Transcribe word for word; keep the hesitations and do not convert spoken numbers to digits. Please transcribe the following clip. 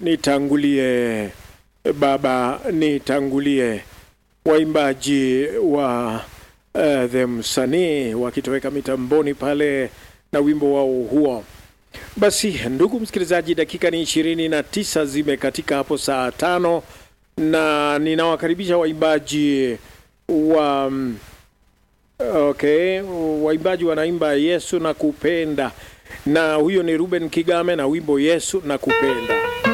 nitangulie Baba, nitangulie. Waimbaji wa uh, The Msanii wakitoweka mitamboni pale na wimbo wao huo. Basi ndugu msikilizaji, dakika ni ishirini na tisa zimekatika hapo saa tano, na ninawakaribisha waimbaji wa okay, waimbaji wanaimba Yesu na Kupenda, na huyo ni Ruben Kigame na wimbo Yesu na Kupenda.